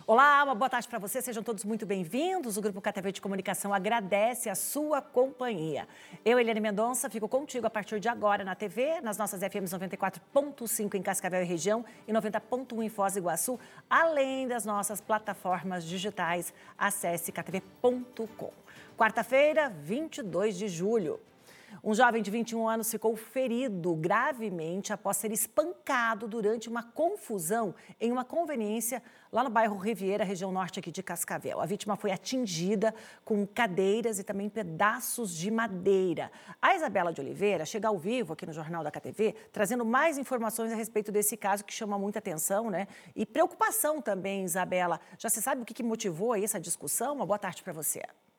Olá, uma boa tarde para você, sejam todos muito bem-vindos. O Grupo KTV de Comunicação agradece a sua companhia. Eu, Eliane Mendonça, fico contigo a partir de agora na TV, nas nossas FMs 94.5 em Cascavel e região e 90.1 em Foz do Iguaçu, além das nossas plataformas digitais. Acesse ktv.com. Quarta-feira, 22 de julho. Um jovem de 21 anos ficou ferido gravemente após ser espancado durante uma confusão em uma conveniência lá no bairro Riviera, região norte aqui de Cascavel. A vítima foi atingida com cadeiras e também pedaços de madeira. A Isabela de Oliveira chega ao vivo aqui no Jornal da KTV, trazendo mais informações a respeito desse caso que chama muita atenção, né? E preocupação também, Isabela. Já se sabe o que motivou aí essa discussão? Uma boa tarde para você.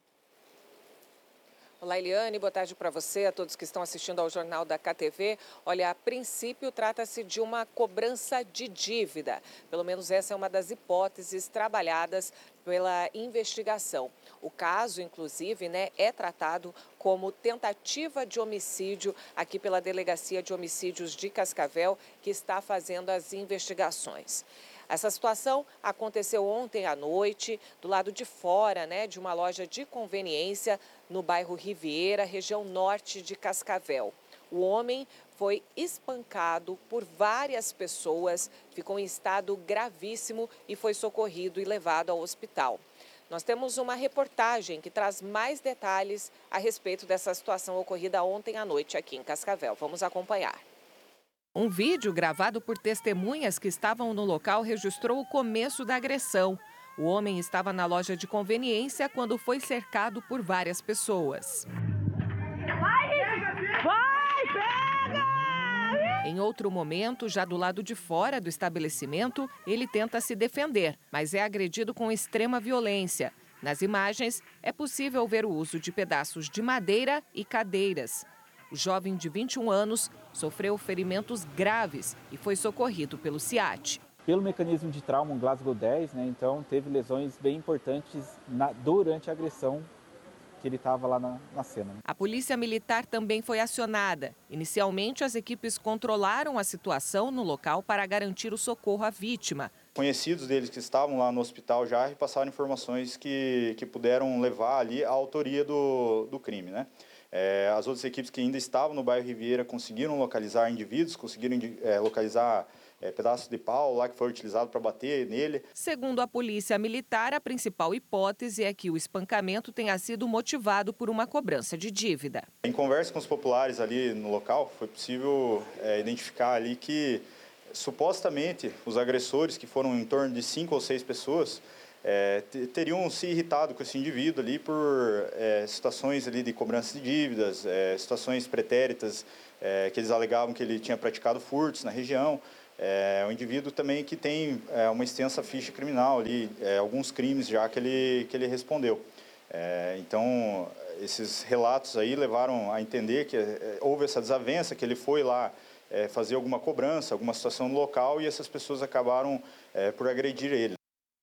Olá, Eliane, boa tarde para você, a todos que estão assistindo ao Jornal da KTV. Olha, a princípio trata-se de uma cobrança de dívida. Pelo menos essa é uma das hipóteses trabalhadas pela investigação. O caso, inclusive, é tratado como tentativa de homicídio aqui pela Delegacia de Homicídios de Cascavel, que está fazendo as investigações. Essa situação aconteceu ontem à noite, do lado de fora, de uma loja de conveniência no bairro Riviera, região norte de Cascavel. O homem foi espancado por várias pessoas, ficou em estado gravíssimo e foi socorrido e levado ao hospital. Nós temos uma reportagem que traz mais detalhes a respeito dessa situação ocorrida ontem à noite aqui em Cascavel. Vamos acompanhar. Um vídeo gravado por testemunhas que estavam no local registrou o começo da agressão. O homem estava na loja de conveniência quando foi cercado por várias pessoas. Vai, pega! Em outro momento, já do lado de fora do estabelecimento, ele tenta se defender, mas é agredido com extrema violência. Nas imagens, é possível ver o uso de pedaços de madeira e cadeiras. O jovem de 21 anos sofreu ferimentos graves e foi socorrido pelo SIAT. Pelo mecanismo de trauma, um Glasgow 10, então teve lesões bem importantes durante a agressão que ele estava lá na cena. A polícia militar também foi acionada. Inicialmente, as equipes controlaram a situação no local para garantir o socorro à vítima. Conhecidos deles que estavam lá no hospital já repassaram informações que puderam levar ali a autoria do crime, As outras equipes que ainda estavam no bairro Riviera conseguiram localizar indivíduos, conseguiram localizar pedaços de pau lá que foi utilizado para bater nele. Segundo a polícia militar, a principal hipótese é que o espancamento tenha sido motivado por uma cobrança de dívida. Em conversa com os populares ali no local, foi possível identificar ali que supostamente os agressores, que foram em torno de 5 ou 6 pessoas, teriam se irritado com esse indivíduo ali por situações ali de cobrança de dívidas, situações pretéritas, que eles alegavam que ele tinha praticado furtos na região. Um indivíduo também que tem uma extensa ficha criminal ali, alguns crimes já que ele respondeu. Então, esses relatos aí levaram a entender que houve essa desavença, que ele foi lá fazer alguma cobrança, alguma situação no local e essas pessoas acabaram por agredir ele.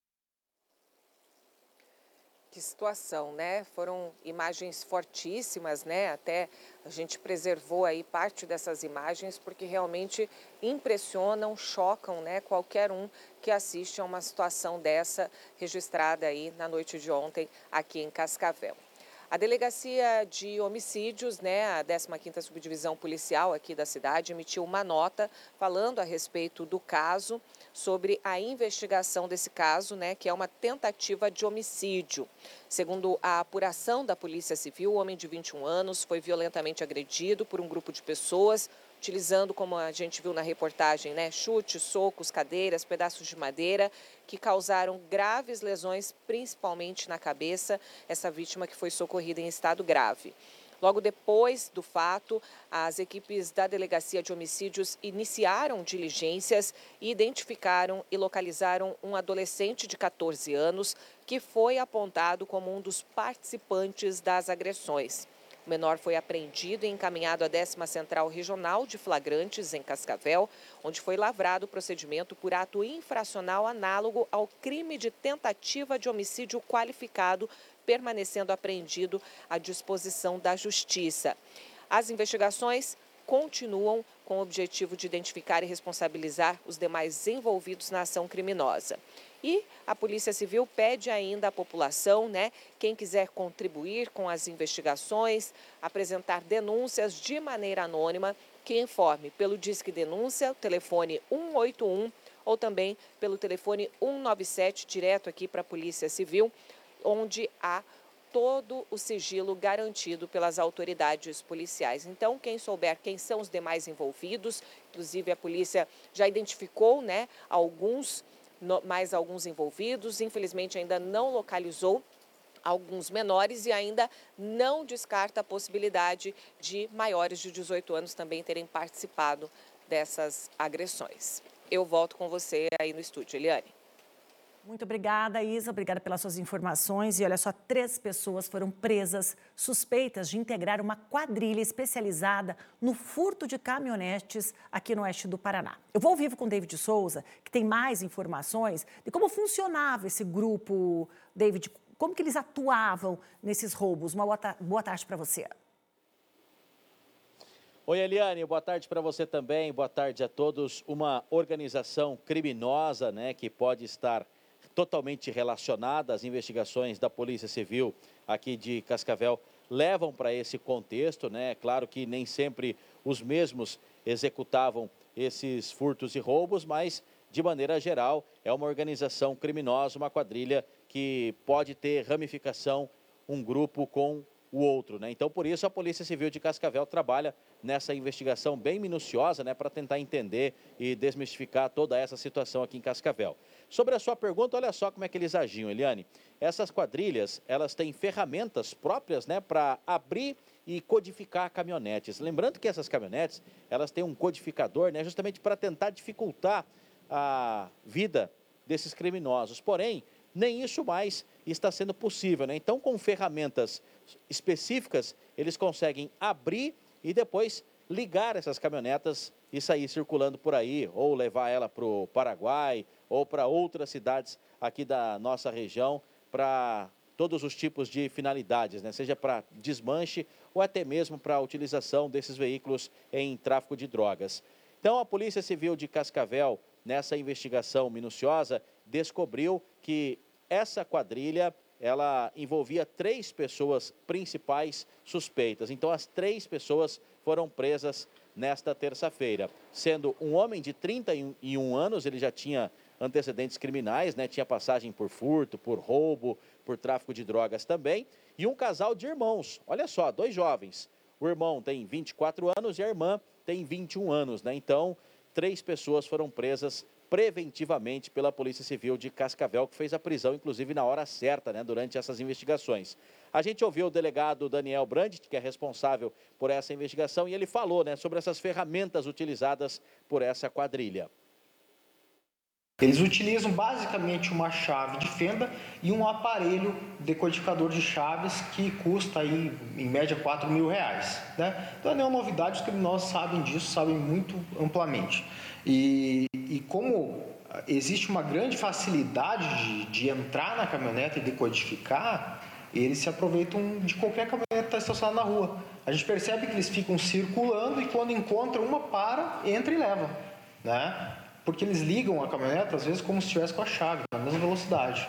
Que situação, Foram imagens fortíssimas, Até a gente preservou aí parte dessas imagens porque realmente impressionam, chocam, qualquer um que assiste a uma situação dessa registrada aí na noite de ontem aqui em Cascavel. A Delegacia de Homicídios, a 15ª Subdivisão Policial aqui da cidade, emitiu uma nota falando a respeito do caso, sobre a investigação desse caso, que é uma tentativa de homicídio. Segundo a apuração da Polícia Civil, o homem de 21 anos foi violentamente agredido por um grupo de pessoas, utilizando, como a gente viu na reportagem, chutes, socos, cadeiras, pedaços de madeira, que causaram graves lesões, principalmente na cabeça, essa vítima que foi socorrida em estado grave. Logo depois do fato, as equipes da Delegacia de Homicídios iniciaram diligências e identificaram e localizaram um adolescente de 14 anos que foi apontado como um dos participantes das agressões. O menor foi apreendido e encaminhado à 10ª Central Regional de Flagrantes, em Cascavel, onde foi lavrado o procedimento por ato infracional análogo ao crime de tentativa de homicídio qualificado, permanecendo apreendido à disposição da Justiça. As investigações continuam com o objetivo de identificar e responsabilizar os demais envolvidos na ação criminosa. E a Polícia Civil pede ainda à população, né, quem quiser contribuir com as investigações, apresentar denúncias de maneira anônima, que informe pelo Disque Denúncia, telefone 181, ou também pelo telefone 197, direto aqui para a Polícia Civil, onde há todo o sigilo garantido pelas autoridades policiais. Então, quem souber quem são os demais envolvidos, inclusive a polícia já identificou, né, mais alguns envolvidos, infelizmente ainda não localizou alguns menores e ainda não descarta a possibilidade de maiores de 18 anos também terem participado dessas agressões. Eu volto com você aí no estúdio, Eliane. Muito obrigada, Isa. Obrigada pelas suas informações. E olha só, 3 pessoas foram presas suspeitas de integrar uma quadrilha especializada no furto de caminhonetes aqui no oeste do Paraná. Eu vou ao vivo com o David Souza, que tem mais informações de como funcionava esse grupo. David, como que eles atuavam nesses roubos? Uma boa tarde para você. Oi, Eliane, boa tarde para você também, boa tarde a todos. Uma organização criminosa, né, que pode estar totalmente relacionada às investigações da Polícia Civil aqui de Cascavel levam para esse contexto, né? Claro que nem sempre os mesmos executavam esses furtos e roubos, mas de maneira geral é uma organização criminosa, uma quadrilha que pode ter ramificação um grupo com o outro, né? Então, por isso, a Polícia Civil de Cascavel trabalha nessa investigação bem minuciosa, né, para tentar entender e desmistificar toda essa situação aqui em Cascavel. Sobre a sua pergunta, olha só como é que eles agiam, Eliane. Essas quadrilhas, elas têm ferramentas próprias, né, para abrir e codificar caminhonetes. Lembrando que essas caminhonetes, elas têm um codificador, né, justamente para tentar dificultar a vida desses criminosos. Porém, nem isso mais está sendo possível, né? Então, com ferramentas específicas, eles conseguem abrir e depois ligar essas caminhonetas e sair circulando por aí, ou levar ela para o Paraguai, ou para outras cidades aqui da nossa região, para todos os tipos de finalidades, né? Seja para desmanche ou até mesmo para a utilização desses veículos em tráfico de drogas. Então, a Polícia Civil de Cascavel, nessa investigação minuciosa, descobriu que essa quadrilha, ela envolvia 3 pessoas principais suspeitas. Então, as 3 pessoas foram presas nesta terça-feira, sendo um homem de 31 anos, ele já tinha antecedentes criminais, né? Tinha passagem por furto, por roubo, por tráfico de drogas também, e um casal de irmãos. Olha só, 2 jovens. O irmão tem 24 anos e a irmã tem 21 anos, né? Então, 3 pessoas foram presas preventivamente pela Polícia Civil de Cascavel, que fez a prisão, inclusive, na hora certa, né, durante essas investigações. A gente ouviu o delegado Daniel Brandt, que é responsável por essa investigação, e ele falou, né, sobre essas ferramentas utilizadas por essa quadrilha. Eles utilizam basicamente uma chave de fenda e um aparelho decodificador de chaves que custa aí, em média, R$4.000, né? Então, não é uma novidade, os criminosos sabem disso, sabem muito amplamente. E como existe uma grande facilidade de entrar na caminhonete e decodificar, eles se aproveitam de qualquer caminhonete que está estacionada na rua. A gente percebe que eles ficam circulando e quando encontram uma, para, entra e leva, né? Porque eles ligam a caminhonete, às vezes, como se estivesse com a chave, na mesma velocidade.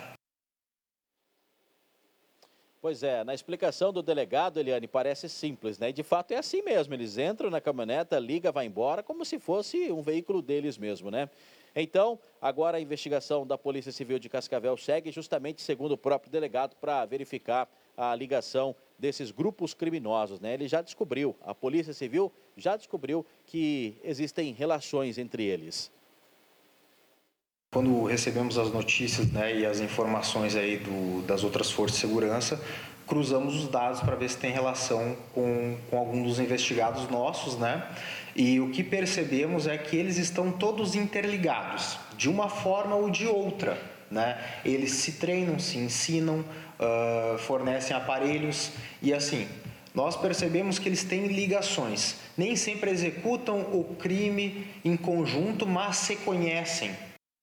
Pois é, na explicação do delegado, Eliane, parece simples, né? E de fato é assim mesmo, eles entram na caminhoneta, liga, vai embora, como se fosse um veículo deles mesmo, né? Então, agora a investigação da Polícia Civil de Cascavel segue justamente segundo o próprio delegado para verificar a ligação desses grupos criminosos, né? Ele já descobriu, a Polícia Civil já descobriu que existem relações entre eles. Quando recebemos as notícias, né, e as informações aí das outras forças de segurança, cruzamos os dados para ver se tem relação com algum dos investigados nossos, né? E o que percebemos é que eles estão todos interligados, de uma forma ou de outra, né? Eles se treinam, se ensinam, fornecem aparelhos e assim, nós percebemos que eles têm ligações. Nem sempre executam o crime em conjunto, mas se conhecem.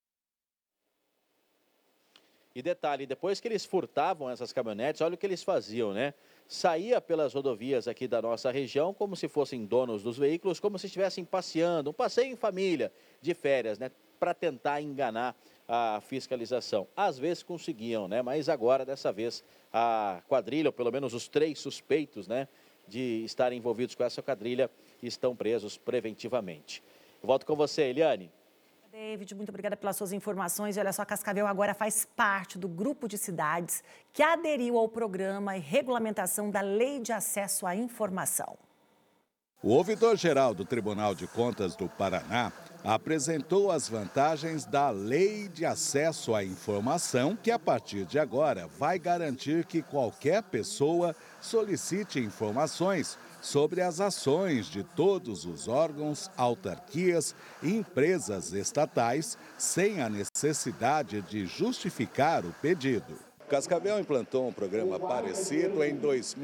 E detalhe, depois que eles furtavam essas caminhonetes, olha o que eles faziam, né? Saía pelas rodovias aqui da nossa região como se fossem donos dos veículos, como se estivessem passeando, um passeio em família, de férias, né? para tentar enganar a fiscalização. Às vezes conseguiam, né? Mas agora, dessa vez, a quadrilha, ou pelo menos os 3 suspeitos, né, de estarem envolvidos com essa quadrilha, estão presos preventivamente. Eu volto com você, Eliane. David, muito obrigada pelas suas informações. E olha só, Cascavel agora faz parte do grupo de cidades que aderiu ao programa e regulamentação da Lei de Acesso à Informação. O ouvidor-geral do Tribunal de Contas do Paraná apresentou as vantagens da Lei de Acesso à Informação, que a partir de agora vai garantir que qualquer pessoa solicite informações sobre as ações de todos os órgãos, autarquias e empresas estatais, sem a necessidade de justificar o pedido. Cascavel implantou um programa parecido em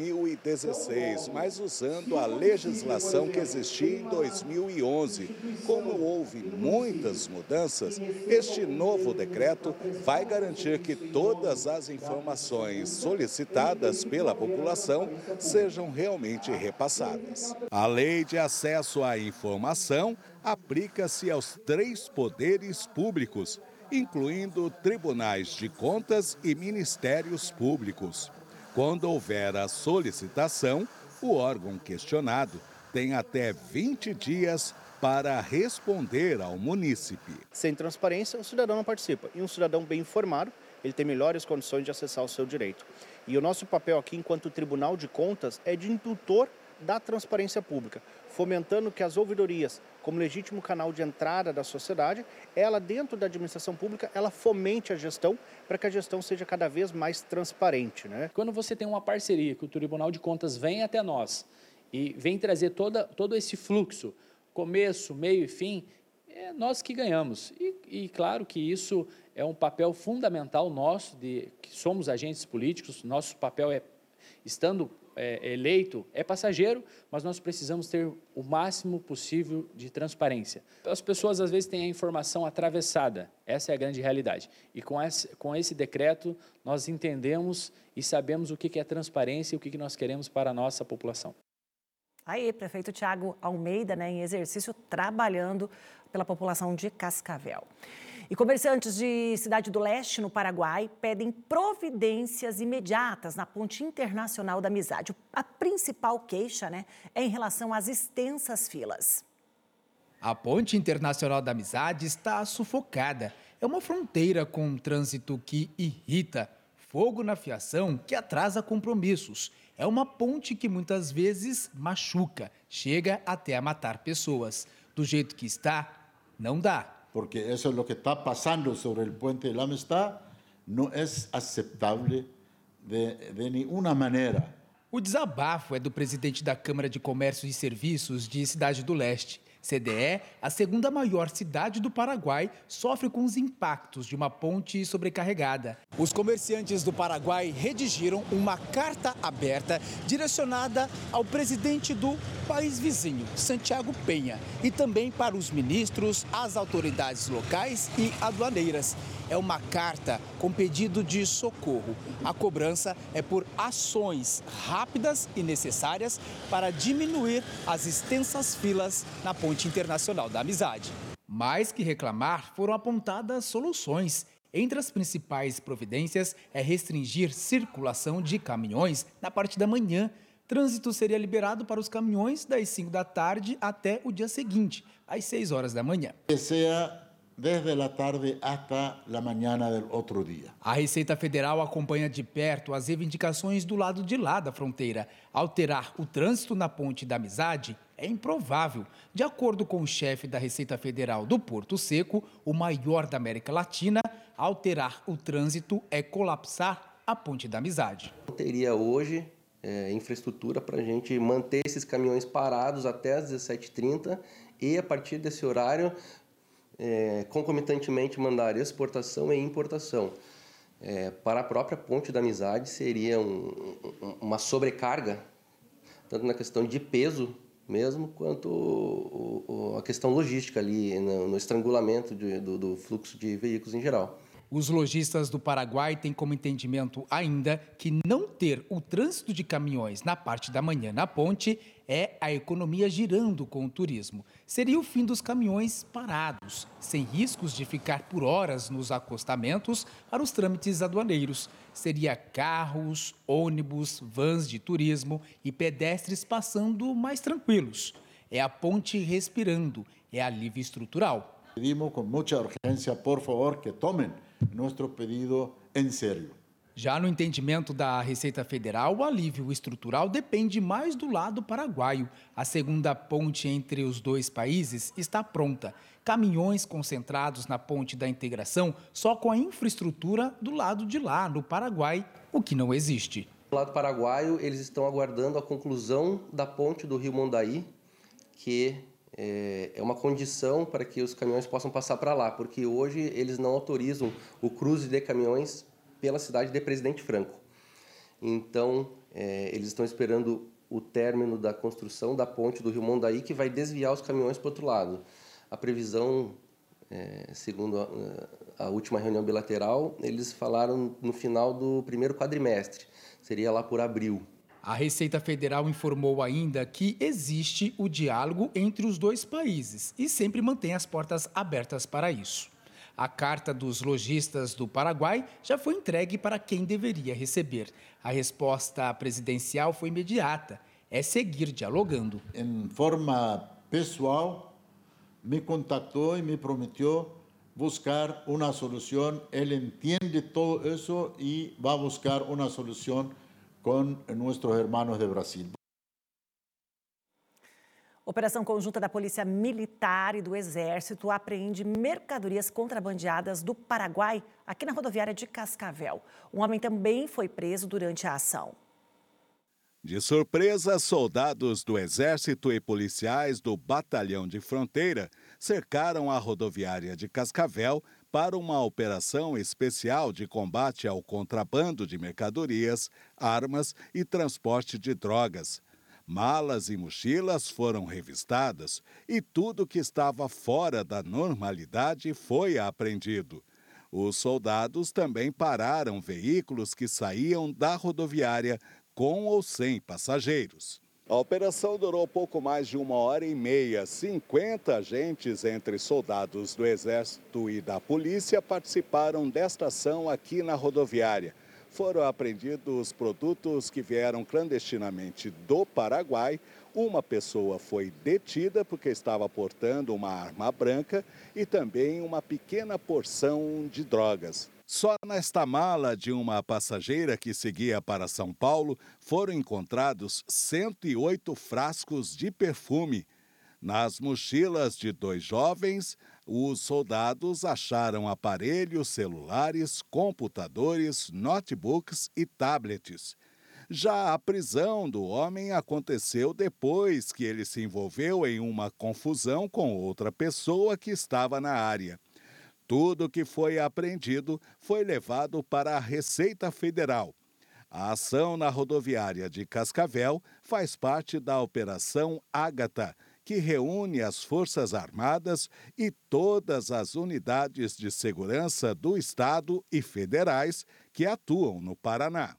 2016, mas usando a legislação que existia em 2011. Como houve muitas mudanças, este novo decreto vai garantir que todas as informações solicitadas pela população sejam realmente repassadas. A Lei de Acesso à Informação aplica-se aos 3 poderes públicos, incluindo tribunais de contas e ministérios públicos. Quando houver a solicitação, o órgão questionado tem até 20 dias para responder ao munícipe. Sem transparência, o cidadão não participa. E um cidadão bem informado, ele tem melhores condições de acessar o seu direito. E o nosso papel aqui, enquanto Tribunal de Contas, é de indutor da transparência pública, fomentando que as ouvidorias, como legítimo canal de entrada da sociedade, ela dentro da administração pública, ela fomente a gestão para que a gestão seja cada vez mais transparente, né? Quando você tem uma parceria que o Tribunal de Contas vem até nós e vem trazer todo esse fluxo, começo, meio e fim, é nós que ganhamos. E claro que isso é um papel fundamental nosso, que somos agentes políticos, nosso papel é, estando eleito, é passageiro, mas nós precisamos ter o máximo possível de transparência. As pessoas, às vezes, têm a informação atravessada, essa é a grande realidade. E com esse decreto, nós entendemos e sabemos o que é transparência e o que nós queremos para a nossa população. Aí, prefeito Thiago Almeida, né, em exercício, trabalhando pela população de Cascavel. E comerciantes de Cidade do Leste, no Paraguai, pedem providências imediatas na Ponte Internacional da Amizade. A principal queixa, né, é em relação às extensas filas. A Ponte Internacional da Amizade está sufocada. É uma fronteira com um trânsito que irrita, fogo na fiação que atrasa compromissos. É uma ponte que muitas vezes machuca, chega até a matar pessoas. Do jeito que está, não dá. Porque eso es lo que está pasando sobre el puente de la Amistad, no es aceptable de ninguna manera. O desabafo é do presidente da Câmara de Comércio e Serviços de Cidade do Leste. CDE, a segunda maior cidade do Paraguai, sofre com os impactos de uma ponte sobrecarregada. Os comerciantes do Paraguai redigiram uma carta aberta direcionada ao presidente do país vizinho, Santiago Penha, e também para os ministros, as autoridades locais e aduaneiras. É uma carta com pedido de socorro. A cobrança é por ações rápidas e necessárias para diminuir as extensas filas na Ponte Internacional da Amizade. Mais que reclamar, foram apontadas soluções. Entre as principais providências é restringir circulação de caminhões na parte da manhã. Trânsito seria liberado para os caminhões das 5 da tarde até o dia seguinte, às 6 horas da manhã. Desde a tarde até a manhã do outro dia. A Receita Federal acompanha de perto as reivindicações do lado de lá da fronteira. Alterar o trânsito na Ponte da Amizade é improvável. De acordo com o chefe da Receita Federal do Porto Seco, o maior da América Latina, alterar o trânsito é colapsar a Ponte da Amizade. Teria hoje infraestrutura para a gente manter esses caminhões parados até às 17h30 e, a partir desse horário, concomitantemente mandar exportação e importação. Para a própria Ponte da Amizade seria uma sobrecarga, tanto na questão de peso mesmo, quanto a questão logística ali, no estrangulamento do fluxo de veículos em geral. Os lojistas do Paraguai têm como entendimento ainda que não ter o trânsito de caminhões na parte da manhã na ponte é a economia girando com o turismo. Seria o fim dos caminhões parados, sem riscos de ficar por horas nos acostamentos para os trâmites aduaneiros. Seria carros, ônibus, vans de turismo e pedestres passando mais tranquilos. É a ponte respirando, é alívio estrutural. Pedimos com muita urgência, por favor, que tomem nosso pedido em sério. Já no entendimento da Receita Federal, o alívio estrutural depende mais do lado paraguaio. A segunda ponte entre os dois países está pronta. Caminhões concentrados na ponte da integração só com a infraestrutura do lado de lá, no Paraguai, o que não existe. Do lado paraguaio, eles estão aguardando a conclusão da ponte do Rio Mondaí, que é uma condição para que os caminhões possam passar para lá, porque hoje eles não autorizam o cruze de caminhões pela cidade de Presidente Franco. Então, eles estão esperando o término da construção da ponte do Rio Mondaí, que vai desviar os caminhões para o outro lado. A previsão, segundo a última reunião bilateral, eles falaram no final do primeiro quadrimestre, seria lá por abril. A Receita Federal informou ainda que existe o diálogo entre os dois países e sempre mantém as portas abertas para isso. A carta dos lojistas do Paraguai já foi entregue para quem deveria receber. A resposta presidencial foi imediata, é seguir dialogando. Em forma pessoal, me contactou e me prometeu buscar uma solução. Ele entende todo isso e vai buscar uma solução com nossos irmãos de Brasil. Operação conjunta da Polícia Militar e do Exército apreende mercadorias contrabandeadas do Paraguai aqui na rodoviária de Cascavel. Um homem também foi preso durante a ação. De surpresa, soldados do Exército e policiais do Batalhão de Fronteira cercaram a rodoviária de Cascavel para uma operação especial de combate ao contrabando de mercadorias, armas e transporte de drogas. Malas e mochilas foram revistadas e tudo que estava fora da normalidade foi apreendido. Os soldados também pararam veículos que saíam da rodoviária com ou sem passageiros. A operação durou pouco mais de 1h30. 50 agentes, entre soldados do Exército e da Polícia, participaram desta ação aqui na rodoviária. Foram apreendidos produtos que vieram clandestinamente do Paraguai. Uma pessoa foi detida porque estava portando uma arma branca e também uma pequena porção de drogas. Só nesta mala de uma passageira que seguia para São Paulo foram encontrados 108 frascos de perfume. Nas mochilas de 2 jovens, os soldados acharam aparelhos celulares, computadores, notebooks e tablets. Já a prisão do homem aconteceu depois que ele se envolveu em uma confusão com outra pessoa que estava na área. Tudo que foi apreendido foi levado para a Receita Federal. A ação na rodoviária de Cascavel faz parte da Operação Ágata, que reúne as Forças Armadas e todas as unidades de segurança do Estado e federais que atuam no Paraná.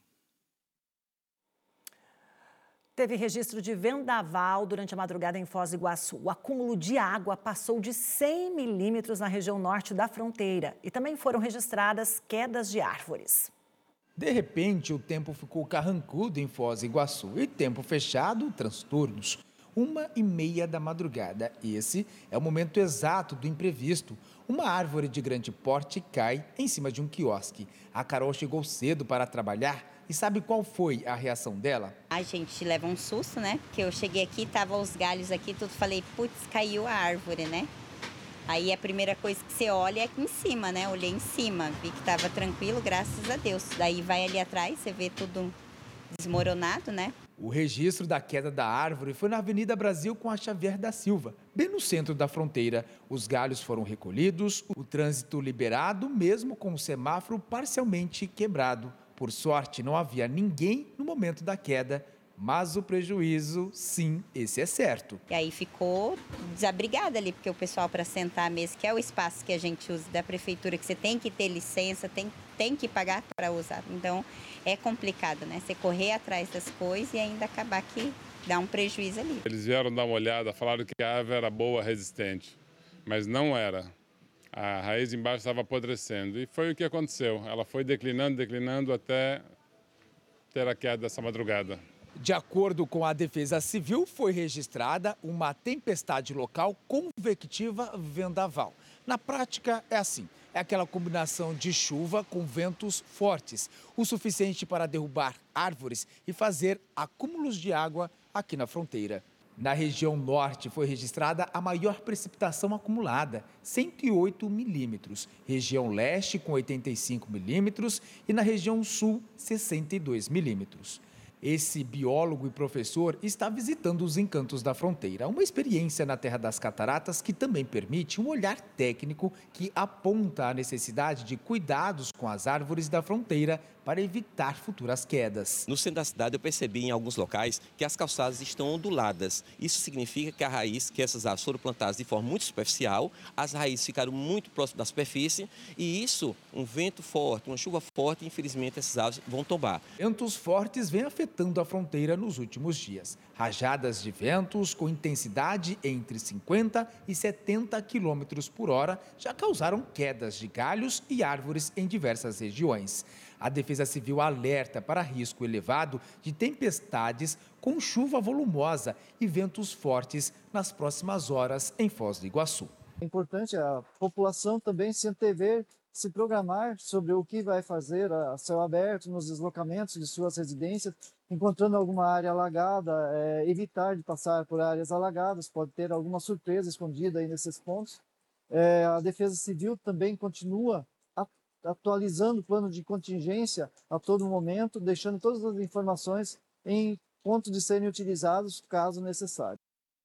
Teve registro de vendaval durante a madrugada em Foz do Iguaçu. O acúmulo de água passou de 100 milímetros na região norte da fronteira. E também foram registradas quedas de árvores. De repente, o tempo ficou carrancudo em Foz do Iguaçu e tempo fechado, transtornos. 1h30 da madrugada. Esse é o momento exato do imprevisto. Uma árvore de grande porte cai em cima de um quiosque. A Carol chegou cedo para trabalhar e sabe qual foi a reação dela? A gente leva um susto, né? Porque eu cheguei aqui, tava os galhos aqui, tudo, falei, putz, caiu a árvore, né? Aí a primeira coisa que você olha é aqui em cima, né? Olhei em cima, vi que tava tranquilo, graças a Deus. Daí vai ali atrás, você vê tudo desmoronado, né? O registro da queda da árvore foi na Avenida Brasil com a Xavier da Silva, bem no centro da fronteira. Os galhos foram recolhidos, o trânsito liberado, mesmo com o semáforo parcialmente quebrado. Por sorte, não havia ninguém no momento da queda, Mas o prejuízo, sim, esse é certo. E aí ficou desabrigada ali, porque o pessoal para sentar mesmo, que é o espaço que a gente usa da prefeitura, que você tem que ter licença, tem que pagar para usar. Então, é complicado, né? Você correr atrás das coisas e ainda acabar que dá um prejuízo ali. Eles vieram dar uma olhada, falaram que a árvore era boa, resistente, mas não era. A raiz embaixo estava apodrecendo e foi o que aconteceu. Ela foi declinando até ter a queda essa madrugada. De acordo com a Defesa Civil, foi registrada uma tempestade local convectiva vendaval. Na prática, é assim, é aquela combinação de chuva com ventos fortes, o suficiente para derrubar árvores e fazer acúmulos de água aqui na fronteira. Na região norte foi registrada a maior precipitação acumulada, 108 milímetros. Região leste com 85 milímetros e na região sul, 62 milímetros. Esse biólogo e professor está visitando os encantos da fronteira, uma experiência na Terra das Cataratas que também permite um olhar técnico que aponta a necessidade de cuidados com as árvores da fronteira para evitar futuras quedas. No centro da cidade eu percebi em alguns locais que as calçadas estão onduladas. Isso significa que a raiz, que essas árvores foram plantadas de forma muito superficial, as raízes ficaram muito próximas da superfície e isso, um vento forte, uma chuva forte, infelizmente essas árvores vão tombar. Ventos fortes vêm afetando a fronteira nos últimos dias. Rajadas de ventos com intensidade entre 50 e 70 km por hora já causaram quedas de galhos e árvores em diversas regiões. A Defesa Civil alerta para risco elevado de tempestades com chuva volumosa e ventos fortes nas próximas horas em Foz do Iguaçu. É importante a população também se antever, se programar sobre o que vai fazer a céu aberto nos deslocamentos de suas residências, encontrando alguma área alagada, evitar de passar por áreas alagadas, pode ter alguma surpresa escondida aí nesses pontos. A Defesa Civil também continua atualizando o plano de contingência a todo momento, deixando todas as informações em pontos de serem utilizados caso necessário.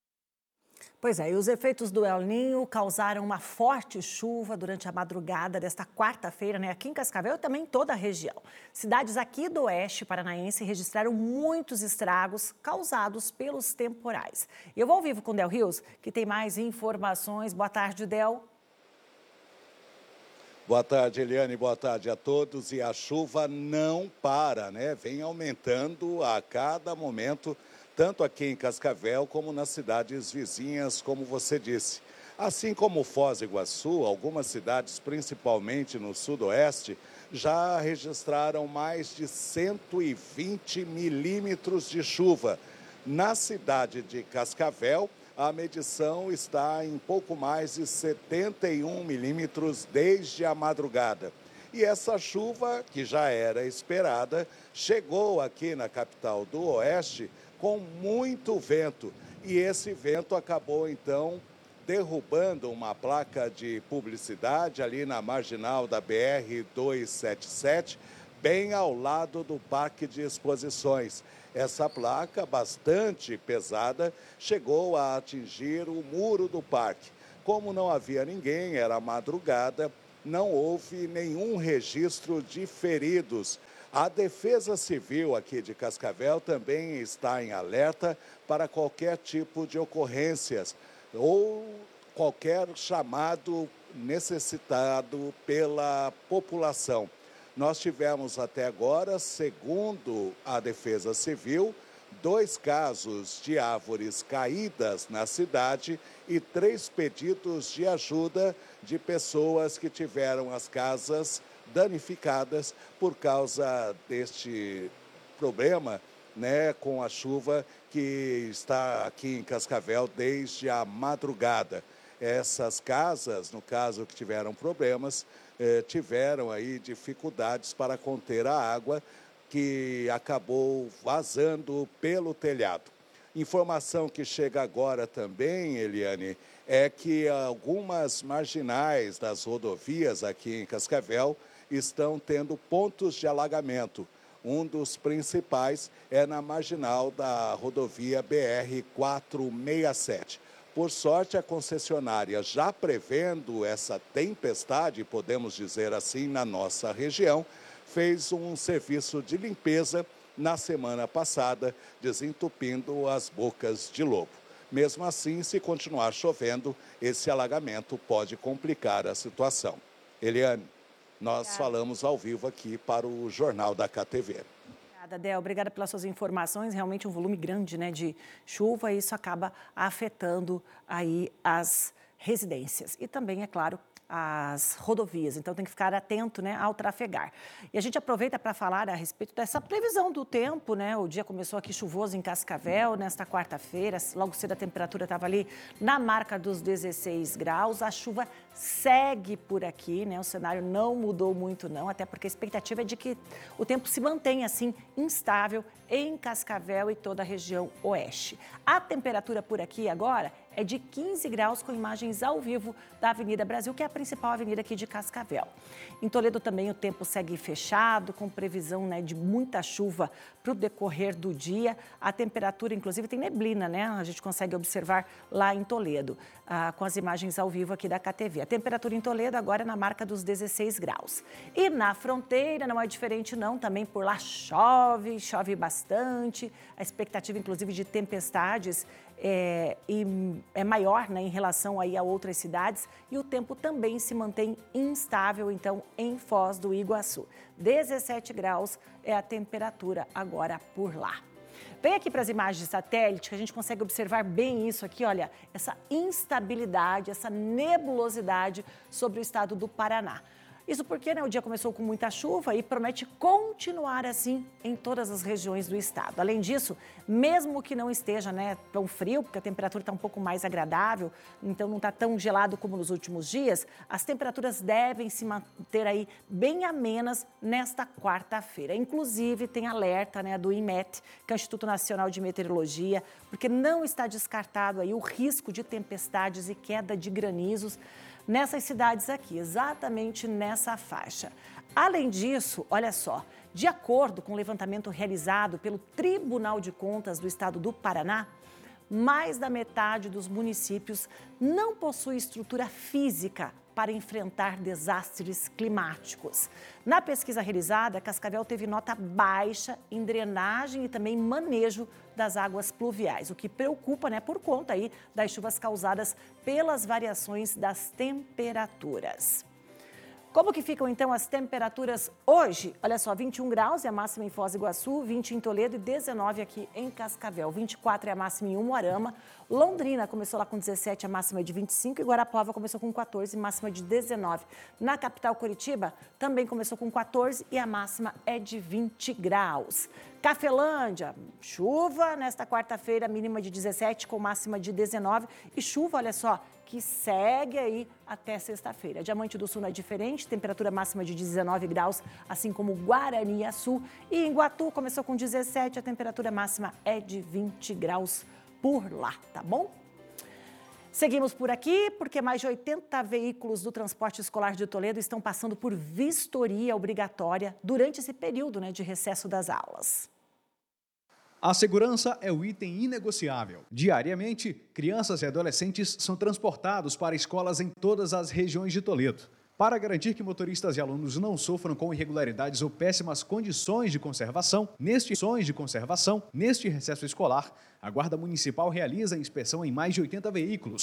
Pois é, e os efeitos do El Niño causaram uma forte chuva durante a madrugada desta quarta-feira, né, aqui em Cascavel e também em toda a região. Cidades aqui do oeste paranaense registraram muitos estragos causados pelos temporais. E eu vou ao vivo com o Del Rios, que tem mais informações. Boa tarde, Del. Boa tarde, Eliane, boa tarde a todos. E a chuva não para, né? Vem aumentando a cada momento, tanto aqui em Cascavel como nas cidades vizinhas, como você disse. Assim como Foz do Iguaçu, algumas cidades, principalmente no sudoeste, já registraram mais de 120 milímetros de chuva. Na cidade de Cascavel, a medição está em pouco mais de 71 milímetros desde a madrugada. E essa chuva, que já era esperada, chegou aqui na capital do Oeste com muito vento. E esse vento acabou, então, derrubando uma placa de publicidade ali na marginal da BR-277, bem ao lado do Parque de Exposições. Essa placa, bastante pesada, chegou a atingir o muro do parque. Como não havia ninguém, era madrugada, não houve nenhum registro de feridos. A Defesa Civil aqui de Cascavel também está em alerta para qualquer tipo de ocorrências ou qualquer chamado necessitado pela população. Nós tivemos até agora, segundo a Defesa Civil, 2 casos de árvores caídas na cidade e 3 pedidos de ajuda de pessoas que tiveram as casas danificadas por causa deste problema, né, com a chuva que está aqui em Cascavel desde a madrugada. Essas casas, no caso que tiveram problemas, tiveram aí dificuldades para conter a água que acabou vazando pelo telhado. Informação que chega agora também, Eliane, é que algumas marginais das rodovias aqui em Cascavel estão tendo pontos de alagamento. Um dos principais é na marginal da rodovia BR-467. Por sorte, a concessionária, já prevendo essa tempestade, podemos dizer assim, na nossa região, fez um serviço de limpeza na semana passada, desentupindo as bocas de lobo. Mesmo assim, se continuar chovendo, esse alagamento pode complicar a situação. Eliane, nós falamos ao vivo aqui para o Jornal da KTV. Obrigada, Del. Obrigada pelas suas informações. Realmente um volume grande, né, de chuva, e isso acaba afetando aí as residências. E também, é claro, as rodovias, então tem que ficar atento, né, ao trafegar. E a gente aproveita para falar a respeito dessa previsão do tempo, né? O dia começou aqui chuvoso em Cascavel, nesta quarta-feira, logo cedo a temperatura estava ali na marca dos 16 graus, a chuva segue por aqui, né? O cenário não mudou muito não, até porque a expectativa é de que o tempo se mantenha assim instável em Cascavel e toda a região oeste. A temperatura por aqui agora é de 15 graus com imagens ao vivo da Avenida Brasil, que é a principal avenida aqui de Cascavel. Em Toledo também o tempo segue fechado, com previsão, né, de muita chuva para o decorrer do dia. A temperatura, inclusive, tem neblina, né? A gente consegue observar lá em Toledo, com as imagens ao vivo aqui da KTV. A temperatura em Toledo agora é na marca dos 16 graus. E na fronteira não é diferente não, também por lá chove bastante. A expectativa, inclusive, de tempestades é maior, né, em relação aí a outras cidades, e o tempo também se mantém instável, então, em Foz do Iguaçu. 17 graus é a temperatura agora por lá. Vem aqui para as imagens de satélite, que a gente consegue observar bem isso aqui, olha, essa instabilidade, essa nebulosidade sobre o estado do Paraná. Isso porque, né, o dia começou com muita chuva e promete continuar assim em todas as regiões do estado. Além disso, mesmo que não esteja, né, tão frio, porque a temperatura está um pouco mais agradável, então não está tão gelado como nos últimos dias, as temperaturas devem se manter aí bem amenas nesta quarta-feira. Inclusive, tem alerta, né, do INMET, que é o Instituto Nacional de Meteorologia, porque não está descartado aí o risco de tempestades e queda de granizos nessas cidades aqui, exatamente nessa faixa. Além disso, olha só, de acordo com o levantamento realizado pelo Tribunal de Contas do Estado do Paraná, mais da metade dos municípios não possui estrutura física para enfrentar desastres climáticos. Na pesquisa realizada, Cascavel teve nota baixa em drenagem e também manejo das águas pluviais, o que preocupa, né, por conta aí das chuvas causadas pelas variações das temperaturas. Como que ficam, então, as temperaturas hoje? Olha só, 21 graus é a máxima em Foz do Iguaçu, 20 em Toledo e 19 aqui em Cascavel. 24 é a máxima em Umuarama. Londrina começou lá com 17, a máxima é de 25. E Guarapuava começou com 14, máxima de 19. Na capital, Curitiba, também começou com 14 e a máxima é de 20 graus. Cafelândia, chuva nesta quarta-feira, mínima de 17 com máxima de 19. E chuva, olha só, que segue aí até sexta-feira. Diamante do Sul não é diferente, temperatura máxima de 19 graus, assim como Guaraniaçu. E em Iguatu começou com 17, a temperatura máxima é de 20 graus por lá, tá bom? Seguimos por aqui, porque mais de 80 veículos do transporte escolar de Toledo estão passando por vistoria obrigatória durante esse período, né, de recesso das aulas. A segurança é o item inegociável. Diariamente, crianças e adolescentes são transportados para escolas em todas as regiões de Toledo. Para garantir que motoristas e alunos não sofram com irregularidades ou péssimas condições de conservação, neste recesso escolar, a Guarda Municipal realiza a inspeção em mais de 80 veículos,